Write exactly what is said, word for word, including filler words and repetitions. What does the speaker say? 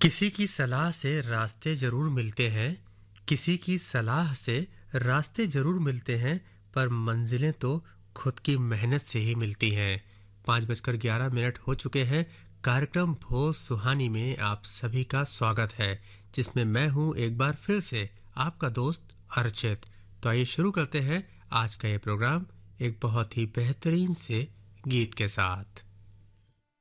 किसी की सलाह से रास्ते ज़रूर मिलते हैं, किसी की सलाह से रास्ते ज़रूर मिलते हैं, पर मंजिलें तो खुद की मेहनत से ही मिलती हैं। पाँच बजकर ग्यारह मिनट हो चुके हैं। कार्यक्रम भोर सुहानी में आप सभी का स्वागत है, जिसमें मैं हूँ एक बार फिर से आपका दोस्त अर्चित। तो आइए शुरू करते हैं आज का ये प्रोग्राम एक बहुत ही बेहतरीन से गीत के साथ।